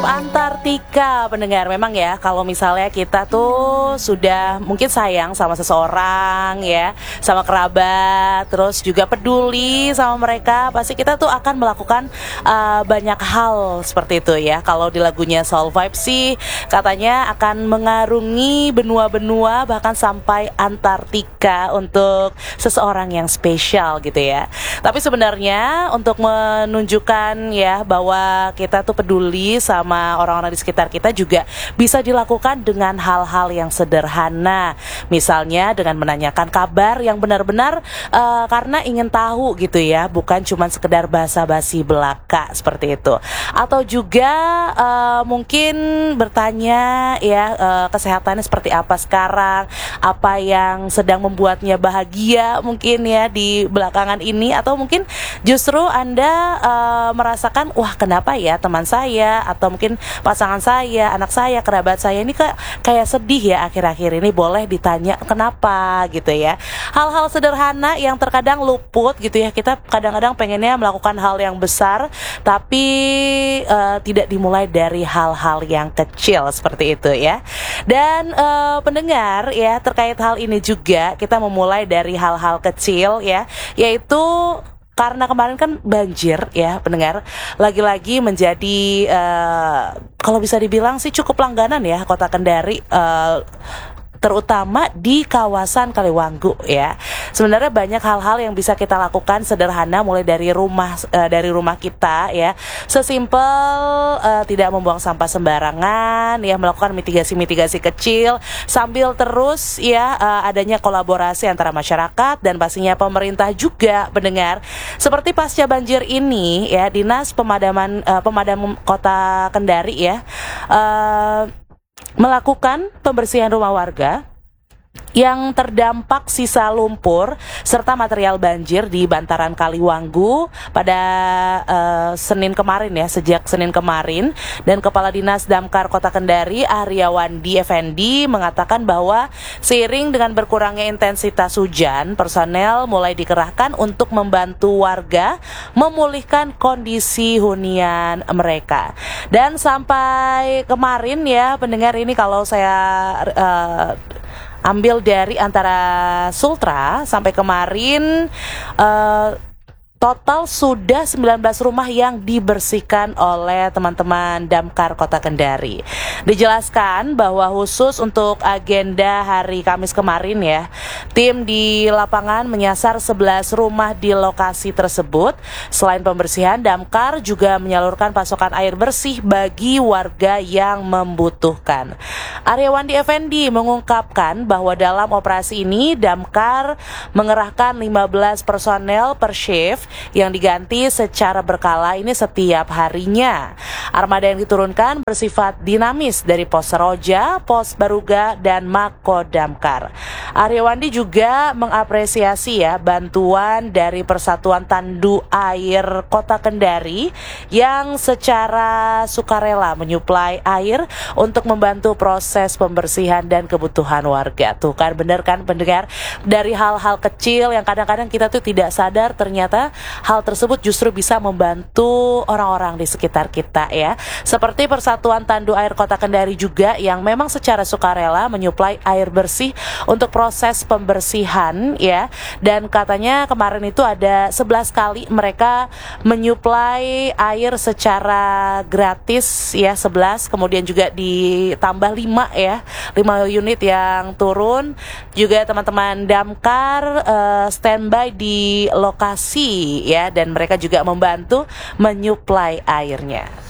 Antartika, pendengar. Memang ya, kalau misalnya kita tuh sudah mungkin sayang sama seseorang ya, sama kerabat, terus juga peduli sama mereka, pasti kita tuh akan melakukan banyak hal seperti itu ya. Kalau di lagunya Soul Vibe sih katanya akan mengarungi benua-benua bahkan sampai Antartika untuk seseorang yang spesial gitu ya. Tapi sebenarnya untuk menunjukkan ya bahwa kita tuh peduli sama orang-orang di sekitar kita juga bisa dilakukan dengan hal-hal yang sederhana. Misalnya dengan menanyakan kabar yang benar-benar karena ingin tahu gitu ya, bukan cuma sekedar basa-basi belaka seperti itu. Atau juga mungkin bertanya ya kesehatannya seperti apa sekarang, apa yang sedang membuatnya bahagia mungkin ya di belakangan ini, atau mungkin justru Anda merasakan wah kenapa ya teman saya atau mungkin pasangan saya, anak saya, kerabat saya ini kayak sedih ya akhir-akhir ini, boleh ditanya kenapa gitu ya. Hal-hal sederhana yang terkadang luput gitu ya, kita kadang-kadang pengennya melakukan hal yang besar tapi tidak dimulai dari hal-hal yang kecil seperti itu ya. Dan pendengar ya, terkait hal ini juga kita memulai dari hal-hal kecil ya, yaitu karena kemarin kan banjir ya pendengar, lagi-lagi menjadi kalau bisa dibilang sih cukup langganan ya Kota Kendari, terutama di kawasan Kaliwanggu ya. Sebenarnya banyak hal-hal yang bisa kita lakukan sederhana mulai dari rumah kita ya. Sesimpel tidak membuang sampah sembarangan ya, melakukan mitigasi-mitigasi kecil sambil terus ya adanya kolaborasi antara masyarakat dan pastinya pemerintah juga pendengar. Seperti pasca banjir ini ya, Dinas Pemadam Kota Kendari ya melakukan pembersihan rumah warga yang terdampak sisa lumpur serta material banjir di bantaran Kaliwanggu pada Senin kemarin ya, sejak Senin kemarin. Dan Kepala Dinas Damkar Kota Kendari Aryawandi Effendi mengatakan bahwa seiring dengan berkurangnya intensitas hujan, personel mulai dikerahkan untuk membantu warga memulihkan kondisi hunian mereka. Dan sampai kemarin ya pendengar, ini kalau saya ambil dari antara Sultra sampai kemarin total sudah 19 rumah yang dibersihkan oleh teman-teman Damkar Kota Kendari. Dijelaskan bahwa khusus untuk agenda hari Kamis kemarin ya, tim di lapangan menyasar 11 rumah di lokasi tersebut. Selain pembersihan, Damkar juga menyalurkan pasokan air bersih bagi warga yang membutuhkan. Aryawandi Effendi mengungkapkan bahwa dalam operasi ini Damkar mengerahkan 15 personel per shift yang diganti secara berkala ini setiap harinya. Armada yang diturunkan bersifat dinamis dari Pos Seroja, Pos Baruga, dan Mako Damkar. Aryawandi juga mengapresiasi ya bantuan dari Persatuan Tandu Air Kota Kendari yang secara sukarela menyuplai air untuk membantu proses pembersihan dan kebutuhan warga. Tuh kan bener kan pendengar, dari hal-hal kecil yang kadang-kadang kita tuh tidak sadar, ternyata hal tersebut justru bisa membantu orang-orang di sekitar kita ya. Seperti Persatuan Tandu Air Kota Kendari juga yang memang secara sukarela menyuplai air bersih untuk proses pembersihan ya. Dan katanya kemarin itu ada 11 kali mereka menyuplai air secara gratis ya, 11, kemudian juga ditambah 5 ya, 5 unit yang turun. Juga teman-teman Damkar standby di lokasi ya, dan mereka juga membantu menyuplai airnya.